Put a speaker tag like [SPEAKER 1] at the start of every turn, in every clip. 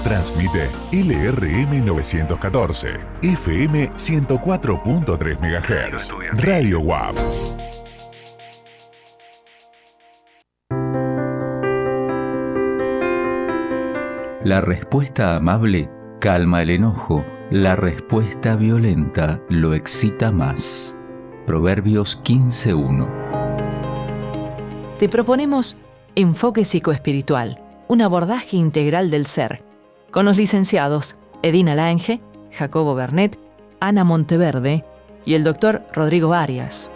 [SPEAKER 1] Transmite LRM 914, FM 104.3 MHz, Radio WAP.
[SPEAKER 2] La respuesta amable calma el enojo, la respuesta violenta lo excita más. Proverbios 15:1.
[SPEAKER 3] Te proponemos Enfoque Psicoespiritual, un abordaje integral del ser, con los licenciados Edina Lange, Jacobo Bernet, Ana Monteverde y el doctor Rodrigo Arias.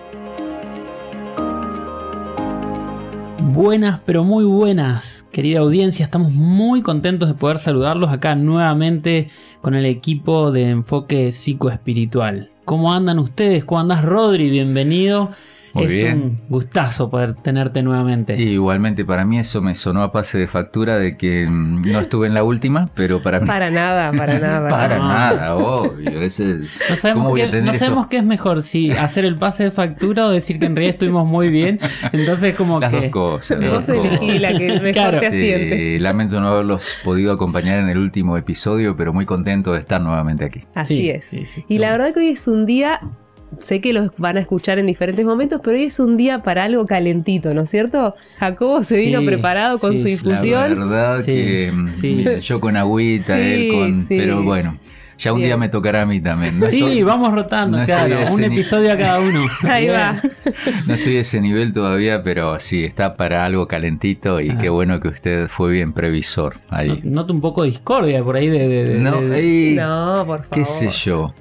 [SPEAKER 4] Buenas, pero muy buenas, querida audiencia. Estamos muy contentos de poder saludarlos acá nuevamente con el equipo de Enfoque Psicoespiritual. ¿Cómo andan ustedes? ¿Cómo andás, Rodri? Bienvenido.
[SPEAKER 2] Muy bien.
[SPEAKER 4] Un gustazo poder tenerte nuevamente.
[SPEAKER 2] Y igualmente para mí eso me sonó a pase de factura de que no estuve en la última, pero para mí...
[SPEAKER 5] Para nada.
[SPEAKER 2] Para nada, obvio.
[SPEAKER 4] No sabemos qué es mejor, si hacer el pase de factura o decir que en realidad estuvimos muy bien. Entonces como
[SPEAKER 2] las
[SPEAKER 4] que...
[SPEAKER 2] dos cosas.
[SPEAKER 5] Vos elegí la que mejor
[SPEAKER 4] Claro.
[SPEAKER 5] te asiente.
[SPEAKER 2] Lamento no haberlos podido acompañar en el último episodio, pero muy contento de estar nuevamente aquí.
[SPEAKER 5] Así
[SPEAKER 4] Sí,
[SPEAKER 5] es.
[SPEAKER 4] sí, sí,
[SPEAKER 5] Y la
[SPEAKER 4] claro.
[SPEAKER 5] verdad que hoy es un día... Sé que los van a escuchar en diferentes momentos, pero hoy es un día para algo calentito, ¿no es cierto? Jacobo se vino
[SPEAKER 4] Sí,
[SPEAKER 5] preparado con
[SPEAKER 4] sí,
[SPEAKER 5] su
[SPEAKER 4] sí,
[SPEAKER 5] infusión.
[SPEAKER 2] La verdad
[SPEAKER 4] Sí,
[SPEAKER 2] que
[SPEAKER 4] sí.
[SPEAKER 2] yo con agüita,
[SPEAKER 5] Sí,
[SPEAKER 2] él con...
[SPEAKER 5] sí.
[SPEAKER 2] Pero bueno, ya un
[SPEAKER 5] Bien.
[SPEAKER 2] día me tocará a mí también. No
[SPEAKER 4] Sí,
[SPEAKER 2] estoy-
[SPEAKER 4] vamos rotando,
[SPEAKER 2] no
[SPEAKER 4] claro.
[SPEAKER 2] estoy a
[SPEAKER 4] Un
[SPEAKER 2] ese
[SPEAKER 4] episodio a cada uno.
[SPEAKER 5] Ahí
[SPEAKER 4] Bien.
[SPEAKER 5] va.
[SPEAKER 2] No estoy a ese nivel todavía, pero sí, está para algo calentito y qué bueno que usted fue bien previsor ahí.
[SPEAKER 4] Noto un poco de discordia por ahí
[SPEAKER 2] No,
[SPEAKER 4] de-
[SPEAKER 2] ey,
[SPEAKER 5] No, por favor.
[SPEAKER 2] qué sé yo.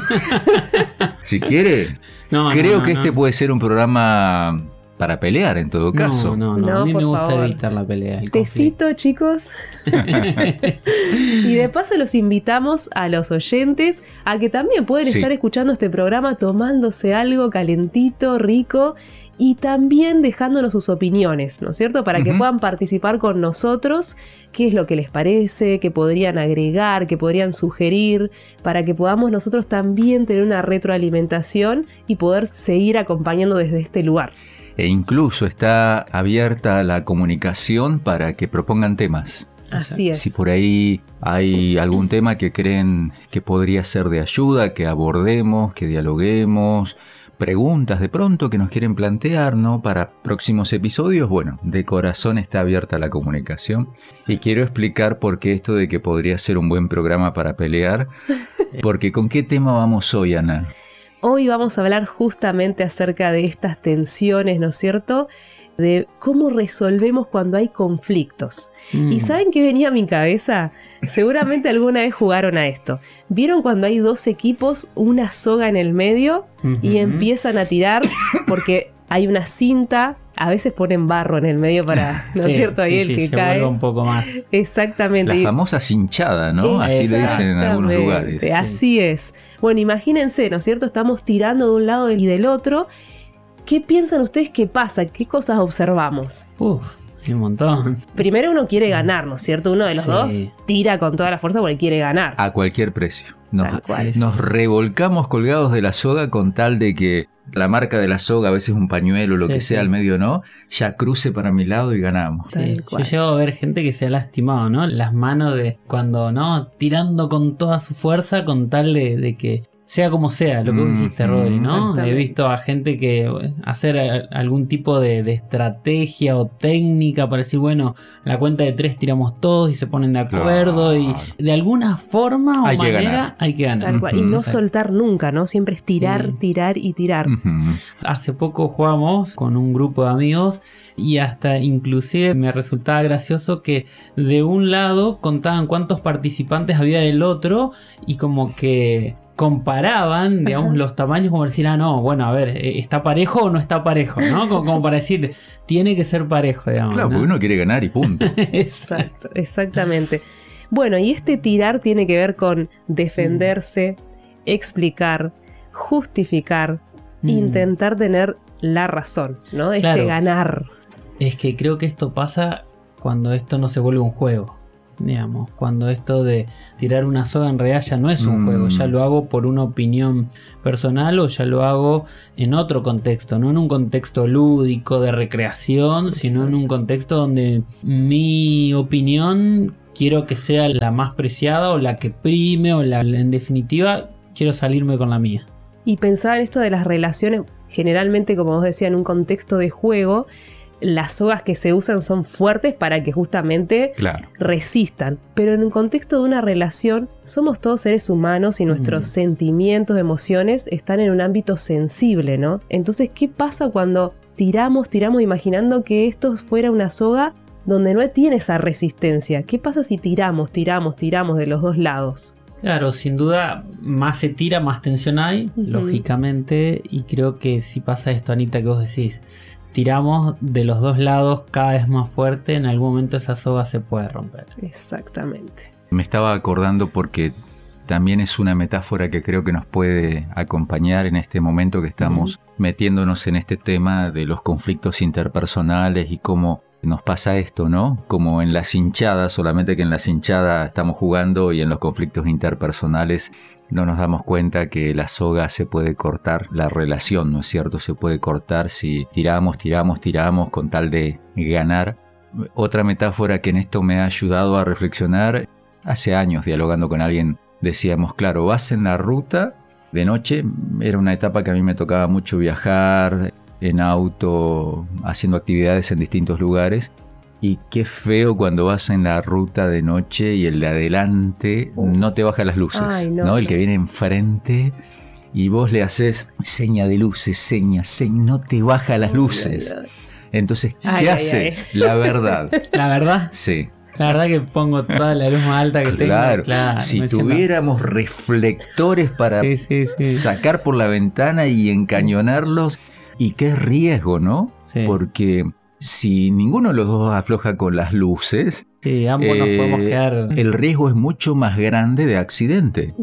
[SPEAKER 2] Si quiere, creo
[SPEAKER 4] no,
[SPEAKER 2] que
[SPEAKER 4] no.
[SPEAKER 2] este puede ser un programa para pelear en todo caso.
[SPEAKER 4] No,
[SPEAKER 5] No,
[SPEAKER 4] a mí me
[SPEAKER 5] por
[SPEAKER 4] gusta
[SPEAKER 5] favor.
[SPEAKER 4] evitar la pelea. el
[SPEAKER 5] Tecito, chicos. Y de paso los invitamos a los oyentes a que también pueden
[SPEAKER 2] Sí.
[SPEAKER 5] estar escuchando este programa tomándose algo calentito, rico y también dejándonos sus opiniones, ¿no es cierto? Para que
[SPEAKER 2] Ujú.
[SPEAKER 5] puedan participar con nosotros, qué es lo que les parece, qué podrían agregar, qué podrían sugerir, para que podamos nosotros conflictos, tener una retroalimentación y poder seguir acompañando desde este lugar.
[SPEAKER 2] E incluso está abierta la comunicación para que propongan temas.
[SPEAKER 5] Así es.
[SPEAKER 2] Si por ahí hay algún tema que creen que podría ser de ayuda, que abordemos, que dialoguemos, preguntas de pronto que nos quieren plantear, ¿no? Para próximos episodios, bueno, de corazón está abierta la comunicación. Y quiero explicar por qué esto de que podría ser un buen programa para pelear, porque ¿con qué tema vamos hoy, Ana?
[SPEAKER 5] Hoy vamos a hablar justamente acerca de estas tensiones, ¿no es cierto? De cómo resolvemos cuando hay conflictos. ¿Y saben qué venía a mi cabeza? Seguramente alguna vez jugaron a esto. ¿Vieron cuando hay dos equipos, una soga en el medio y empiezan a tirar porque hay una cinta? A veces ponen barro en el medio para, ¿no es cierto? Ahí el que
[SPEAKER 4] se
[SPEAKER 5] cae.
[SPEAKER 4] vuelve un poco más.
[SPEAKER 5] Exactamente.
[SPEAKER 2] La famosa cinchada, ¿no? Así le dicen en algunos lugares.
[SPEAKER 5] Exactamente, así es. Bueno, imagínense, ¿no es cierto? Estamos tirando de un lado y del otro. ¿Qué piensan ustedes que pasa? ¿Qué cosas observamos?
[SPEAKER 4] Hay un montón.
[SPEAKER 5] Primero uno quiere ganar, ¿no es cierto? Uno de los
[SPEAKER 4] Sí.
[SPEAKER 5] dos tira con toda la fuerza porque quiere ganar.
[SPEAKER 2] A cualquier precio. Nos,
[SPEAKER 5] Tal cual.
[SPEAKER 2] nos revolcamos colgados de la soga con tal de que la marca de la soga, a veces un pañuelo, lo
[SPEAKER 4] Sí,
[SPEAKER 2] que sea,
[SPEAKER 4] sí.
[SPEAKER 2] al medio no, ya cruce para mi lado y ganamos.
[SPEAKER 5] Tal
[SPEAKER 4] Sí, yo
[SPEAKER 5] cual.
[SPEAKER 4] llego a ver gente que se ha lastimado, ¿no? Las manos de cuando, ¿no? Tirando con toda su fuerza con tal de que sea como sea, lo que vos dijiste, Rodri, ¿no?
[SPEAKER 5] Exactamente.
[SPEAKER 4] He visto a gente que hacer algún tipo de estrategia o técnica para decir, bueno, a la cuenta de 3 tiramos todos y se ponen de acuerdo y de alguna forma o
[SPEAKER 2] Hay que
[SPEAKER 4] manera
[SPEAKER 2] ganar.
[SPEAKER 4] hay que ganar.
[SPEAKER 5] Tal cual. Y no
[SPEAKER 4] Exacto.
[SPEAKER 5] soltar nunca, ¿no? Siempre es tirar,
[SPEAKER 4] Sí.
[SPEAKER 5] tirar y tirar.
[SPEAKER 2] Ujú.
[SPEAKER 4] Hace poco jugamos con un grupo de amigos y hasta inclusive me resultaba gracioso que de un lado contaban cuántos participantes había del otro y como que comparaban, digamos, los tamaños como decir, no, bueno, a ver, ¿está parejo o no está parejo? ¿No? Como para decir, tiene que ser parejo, digamos.
[SPEAKER 2] Claro,
[SPEAKER 4] ¿no?
[SPEAKER 2] porque uno quiere ganar y punto.
[SPEAKER 5] Exacto, exactamente. Bueno, y este tirar tiene que ver con defenderse, explicar, justificar, intentar tener la razón, ¿no?
[SPEAKER 4] Claro.
[SPEAKER 5] Ganar.
[SPEAKER 4] Es que creo que esto pasa cuando esto no se vuelve un juego. Digamos, cuando esto de tirar una soga en realidad ya no es un juego, ya lo hago por una opinión personal o ya lo hago en otro contexto, no en un contexto lúdico de recreación, sino en un contexto donde mi opinión quiero que sea la más preciada o la que prime o en definitiva quiero salirme con la mía.
[SPEAKER 5] Y pensar en esto de las relaciones, generalmente, como vos decías, en un contexto de juego, las sogas que se usan son fuertes para que justamente resistan. Pero en un contexto de una relación, somos todos seres humanos y nuestros sentimientos, emociones están en un ámbito sensible, ¿no? Entonces, ¿qué pasa cuando tiramos imaginando que esto fuera una soga donde no tiene esa resistencia? ¿Qué pasa si tiramos de los dos lados?
[SPEAKER 4] Claro, sin duda, más se tira, más tensión hay, lógicamente, y creo que si pasa esto, Anita, que vos decís, tiramos de los dos lados cada vez más fuerte, en algún momento esa soga se puede romper.
[SPEAKER 5] Exactamente.
[SPEAKER 2] Me estaba acordando porque también es una metáfora que creo que nos puede acompañar en este momento que estamos metiéndonos en este tema de los conflictos interpersonales y cómo nos pasa esto, ¿no? Como en las hinchadas, solamente que en las hinchadas estamos jugando y en los conflictos interpersonales no nos damos cuenta que la soga se puede cortar, la relación, ¿no es cierto? Se puede cortar si tiramos con tal de ganar. Otra metáfora que en esto me ha ayudado a reflexionar, hace años dialogando con alguien, decíamos, claro, vas en la ruta de noche, era una etapa que a mí me tocaba mucho viajar en auto, haciendo actividades en distintos lugares. Y qué feo cuando vas en la ruta de noche y el de adelante no te baja las luces. Ay, no. El que viene enfrente y vos le haces seña de luces, seña, no te baja las luces. Entonces, ¿qué haces? La verdad.
[SPEAKER 4] ¿La verdad?
[SPEAKER 2] Sí.
[SPEAKER 4] La verdad que pongo toda la luz más alta que tengo.
[SPEAKER 2] Claro, si tuviéramos reflectores para sacar por la ventana y encañonarlos, y qué riesgo, ¿no? Sí. Porque si ninguno de los dos afloja con las luces,
[SPEAKER 4] ambos nos podemos quedar.
[SPEAKER 2] El riesgo es mucho más grande de accidente.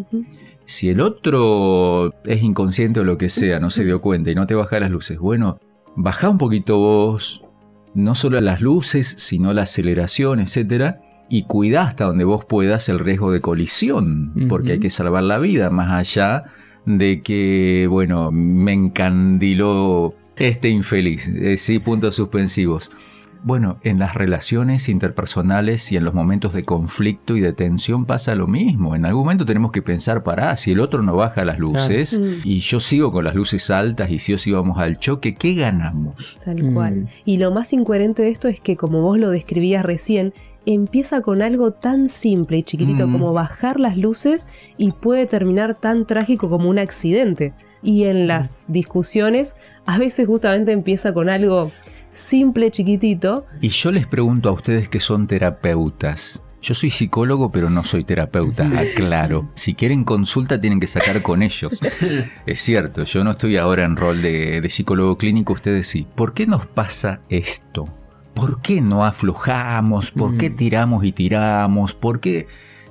[SPEAKER 2] Si el otro es inconsciente o lo que sea, no se dio cuenta y no te baja las luces, bueno, baja un poquito vos, no solo las luces, sino la aceleración, etcétera, y cuidá hasta donde vos puedas el riesgo de colisión, porque hay que salvar la vida, más allá de que, bueno, me encandiló este infeliz. Sí, puntos suspensivos. Bueno, en las relaciones interpersonales y en los momentos de conflicto y de tensión pasa lo mismo. En algún momento tenemos que pensar, si el otro no baja las luces y yo sigo con las luces altas y si o sí vamos al choque, ¿qué ganamos?
[SPEAKER 5] Tal cual. Y lo más incoherente de esto es que, como vos lo describías recién, empieza con algo tan simple y chiquitito como bajar las luces y puede terminar tan trágico como un accidente. Y en las discusiones a veces justamente empieza con algo simple, chiquitito.
[SPEAKER 2] Y yo les pregunto a ustedes que son terapeutas. Yo soy psicólogo, pero no soy terapeuta, aclaro. Si quieren consulta, tienen que sacar con ellos. Es cierto, yo no estoy ahora en rol de psicólogo clínico, ustedes sí. ¿Por qué nos pasa esto? ¿Por qué no aflojamos? ¿Por qué tiramos y tiramos? ¿Por qué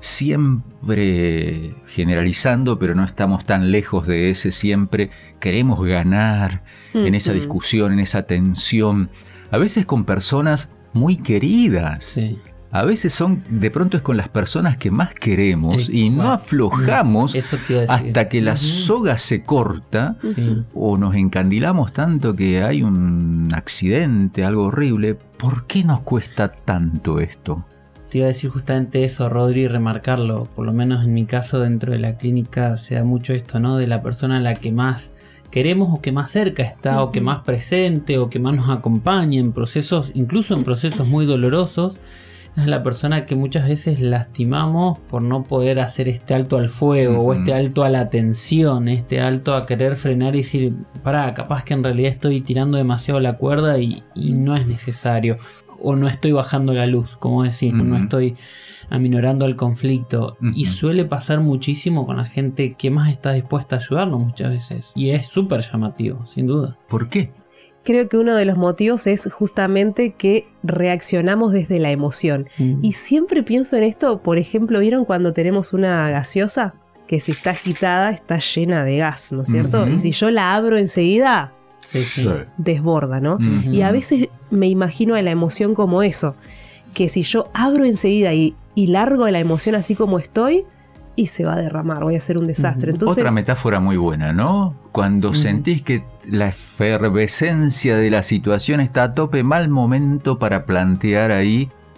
[SPEAKER 2] siempre, generalizando, pero no estamos tan lejos de ese, siempre queremos ganar en esa discusión, en esa tensión? A veces con personas muy queridas. Sí. A veces de pronto es con las personas que más queremos y no aflojamos hasta que la soga se corta o nos encandilamos tanto que hay un accidente, algo horrible. ¿Por qué nos cuesta tanto esto?
[SPEAKER 4] Te iba a decir justamente eso, Rodri, y remarcarlo. Por lo menos en mi caso, dentro de la clínica se da mucho esto, ¿no? De la persona a la que más queremos o que más cerca está o que más presente o que más nos acompaña en procesos, incluso en procesos muy dolorosos. Es la persona que muchas veces lastimamos por no poder hacer este alto al fuego o este alto a la tensión, este alto a querer frenar y decir, capaz que en realidad estoy tirando demasiado la cuerda y no es necesario. O no estoy bajando la luz, como decís, no estoy aminorando el conflicto. Y suele pasar muchísimo con la gente que más está dispuesta a ayudarnos muchas veces. Y es súper llamativo, sin duda.
[SPEAKER 2] ¿Por qué?
[SPEAKER 5] Creo que uno de los motivos es justamente que reaccionamos desde la emoción. Y siempre pienso en esto, por ejemplo, ¿vieron cuando tenemos una gaseosa? Que si está agitada está llena de gas, ¿no es cierto? Y si yo la abro enseguida, desborda, ¿no? Y a veces me imagino a la emoción como eso, que si yo abro enseguida y largo la emoción así como estoy, y se va a derramar, voy a hacer un desastre. Entonces,
[SPEAKER 2] otra metáfora muy buena, ¿no? Cuando sentís que la efervescencia de la situación está a tope, mal momento para plantear ahí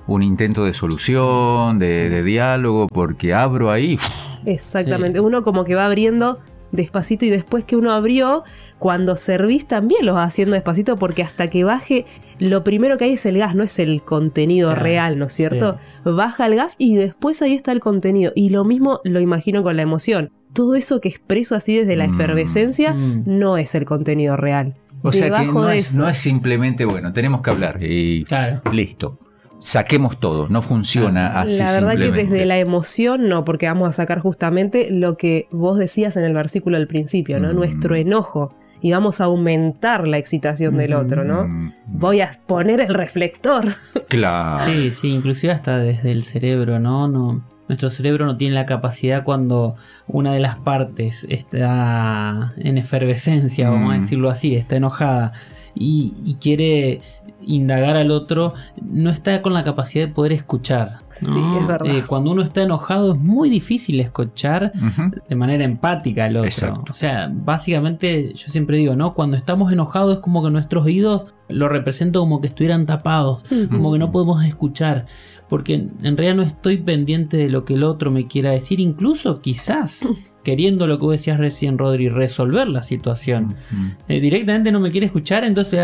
[SPEAKER 2] un intento de solución, de diálogo, porque abro ahí.
[SPEAKER 5] Exactamente, uno como que va abriendo despacito y después que uno abrió, cuando servís también lo vas haciendo despacito porque hasta que baje, lo primero que hay es el gas, no es el contenido real, ¿no es cierto? Sí. Baja el gas y después ahí está el contenido. Y lo mismo lo imagino con la emoción. Todo eso que expreso así desde la efervescencia no es el contenido real.
[SPEAKER 2] O sea que no es simplemente, bueno, tenemos que hablar y listo. Saquemos todo, no funciona así.
[SPEAKER 5] La verdad que desde la emoción no, porque vamos a sacar justamente lo que vos decías en el versículo al principio, ¿no? Nuestro enojo. Y vamos a aumentar la excitación del otro, ¿no? Voy a poner el reflector.
[SPEAKER 2] Claro.
[SPEAKER 4] Sí, inclusive hasta desde el cerebro, ¿no? Nuestro cerebro no tiene la capacidad cuando una de las partes está en efervescencia, vamos a decirlo así, está enojada y quiere indagar al otro, no está con la capacidad de poder escuchar, ¿no?
[SPEAKER 5] Sí, es verdad.
[SPEAKER 4] Cuando uno está enojado es muy difícil escuchar de manera empática al otro. Exacto. O sea, básicamente yo siempre digo, ¿no? Cuando estamos enojados es como que nuestros oídos lo representan como que estuvieran tapados, como que no podemos escuchar, porque en realidad no estoy pendiente de lo que el otro me quiera decir, incluso quizás queriendo lo que vos decías recién, Rodri, resolver la situación. Directamente no me quiere escuchar, entonces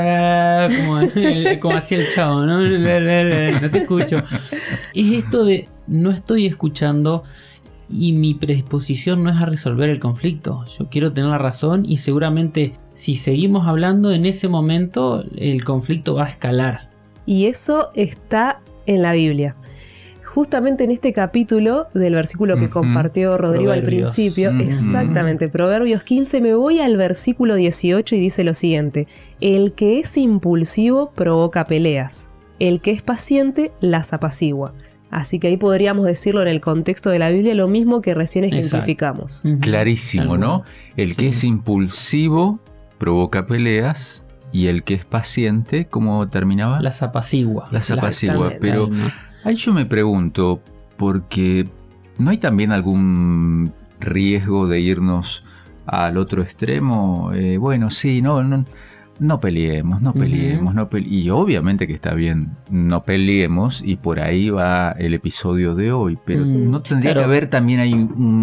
[SPEAKER 4] como hacía el chavo, ¿no? No te escucho. Es esto de no estoy escuchando y mi predisposición no es a resolver el conflicto. Yo quiero tener la razón y seguramente si seguimos hablando en ese momento el conflicto va a escalar.
[SPEAKER 5] Y eso está en la Biblia. Justamente en este capítulo del versículo que compartió Rodrigo al principio, exactamente, Proverbios 15, me voy al versículo 18 y dice lo siguiente: el que es impulsivo provoca peleas, el que es paciente las apacigua. Así que ahí podríamos decirlo en el contexto de la Biblia lo mismo que recién ejemplificamos.
[SPEAKER 2] Clarísimo, ¿no? El que es impulsivo provoca peleas y el que es paciente, ¿cómo terminaba?
[SPEAKER 4] Las apacigua.
[SPEAKER 2] Las apacigua, pero ahí yo me pregunto, porque ¿no hay también algún riesgo de irnos al otro extremo? Bueno, sí, no peleemos, y obviamente que está bien, no peleemos, y por ahí va el episodio de hoy, pero ¿no tendría que haber también ahí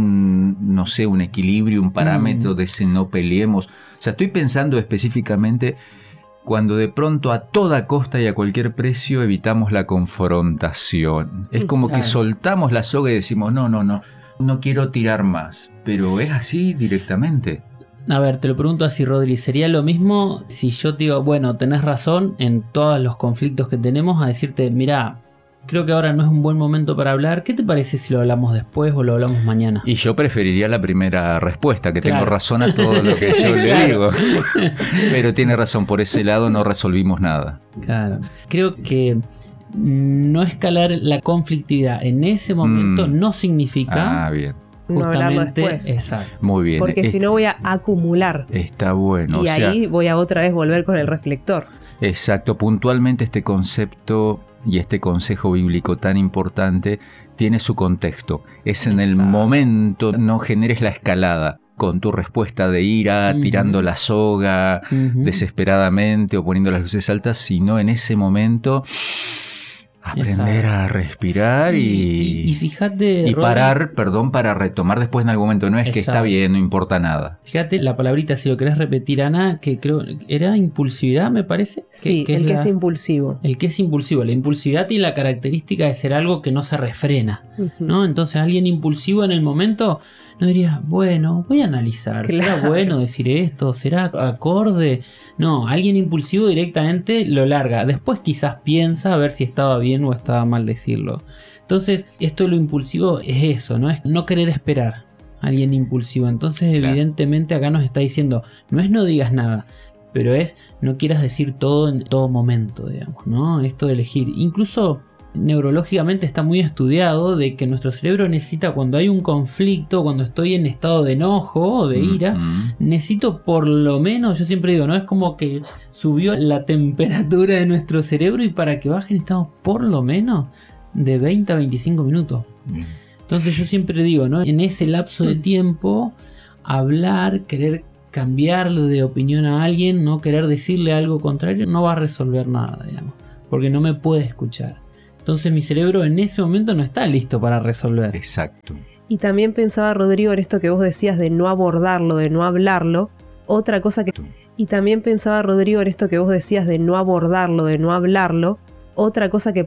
[SPEAKER 2] un equilibrio, un parámetro de ese no peleemos? O sea, estoy pensando específicamente cuando de pronto a toda costa y a cualquier precio evitamos la confrontación. Es como que soltamos la soga y decimos, no quiero tirar más, pero es así directamente.
[SPEAKER 4] A ver, te lo pregunto así, Rodri, ¿sería lo mismo si yo te digo, bueno, tenés razón en todos los conflictos que tenemos, a decirte, mirá, creo que ahora no es un buen momento para hablar, ¿qué te parece si lo hablamos después o lo hablamos mañana?
[SPEAKER 2] Y yo preferiría la primera respuesta, que tengo razón a todo lo que yo le digo. Pero tiene razón, por ese lado no resolvimos nada.
[SPEAKER 4] Claro, creo que no escalar la conflictividad en ese momento no significa...
[SPEAKER 2] bien.
[SPEAKER 5] No hablarlo después.
[SPEAKER 4] Exacto.
[SPEAKER 2] Muy bien.
[SPEAKER 5] Porque si no voy a acumular.
[SPEAKER 2] Está bueno.
[SPEAKER 5] Y ahí voy a otra vez volver con el reflector.
[SPEAKER 2] Exacto. Puntualmente este concepto y este consejo bíblico tan importante tiene su contexto. Es en el momento, no generes la escalada con tu respuesta de ira, tirando la soga desesperadamente o poniendo las luces altas, sino en ese momento... aprender a respirar y fíjate, y parar, para retomar después en algún momento. No es que está bien, no importa nada.
[SPEAKER 4] Fíjate la palabrita, si lo querés repetir, Ana, que creo era impulsividad, me parece.
[SPEAKER 5] Sí, el que es impulsivo.
[SPEAKER 4] El que es impulsivo. La impulsividad tiene la característica de ser algo que no se refrena, ¿no? Entonces alguien impulsivo en el momento no diría, bueno, voy a analizar. ¿Será bueno decir esto? ¿Será acorde? No, alguien impulsivo directamente lo larga. Después quizás piensa a ver si estaba bien o estaba mal decirlo. Entonces, esto de lo impulsivo es eso, ¿no? Es no querer esperar a alguien impulsivo. Entonces, evidentemente acá nos está diciendo, no es no digas nada, pero es no quieras decir todo en todo momento, digamos, ¿no? Esto de elegir. Incluso neurológicamente está muy estudiado de que nuestro cerebro necesita, cuando hay un conflicto, cuando estoy en estado de enojo o de ira, necesito por lo menos, yo siempre digo, ¿no? Es como que subió la temperatura de nuestro cerebro y para que baje necesitamos por lo menos de 20 a 25 minutos. Entonces yo siempre digo, ¿no? En ese lapso de tiempo, hablar, querer cambiar de opinión a alguien, no querer decirle algo contrario, no va a resolver nada, digamos, porque no me puede escuchar. Entonces mi cerebro en ese momento no está listo para resolver.
[SPEAKER 2] Exacto.
[SPEAKER 5] Y también pensaba, Rodrigo, en esto que vos decías de no abordarlo, de no hablarlo. Otra cosa que puede